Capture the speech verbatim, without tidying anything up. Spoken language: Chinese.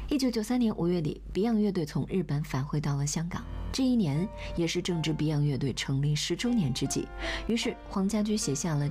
一九九三年五月底 ，Beyond 乐队从日本返回到了香港。这一年也是正值 Beyond 乐队成立十周年之际，于是黄家驹写下了